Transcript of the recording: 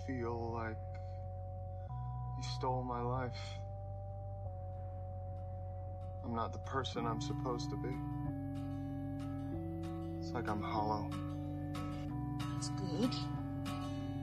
feel like you stole my life. I'm not the person I'm supposed to be. It's like I'm hollow. That's good.